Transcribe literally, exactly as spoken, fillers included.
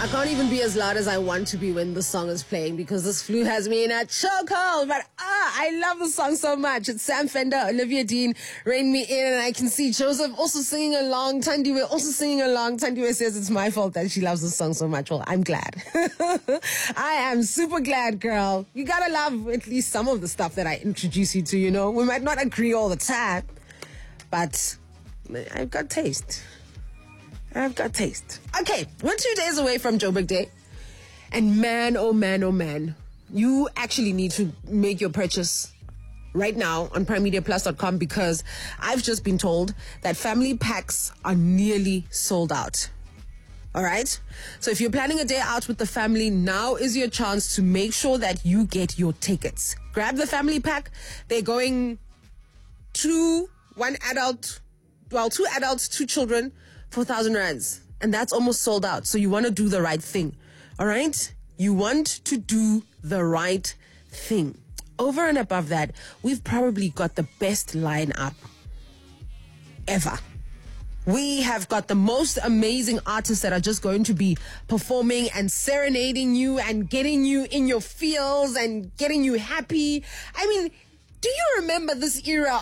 I can't even be as loud as I want to be when the song is playing because this flu has me in a chokehold. But ah, I love the song so much. It's Sam Fender, Olivia Dean, Rain Me In, and I can see Joseph also singing along. Tandiwe also singing along. Tandiwe says it's my fault that she loves the song so much. Well, I'm glad. I am super glad, girl. You gotta love at least some of the stuff that I introduce you to, you know. We might not agree all the time, but I've got taste. I've got taste. Okay, we're two days away from Joburg Day. And man, oh man, oh man, you actually need to make your purchase right now on prime media plus dot com because I've just been told that family packs are nearly sold out. All right? So if you're planning a day out with the family, now is your chance to make sure that you get your tickets. Grab the family pack. They're going two, one adult, well, two adults, two children, four thousand rands. And that's almost sold out. So you want to do the right thing. All right? You want to do the right thing. Over and above that, we've probably got the best lineup ever. We have got the most amazing artists that are just going to be performing and serenading you and getting you in your feels and getting you happy. I mean, do you remember this era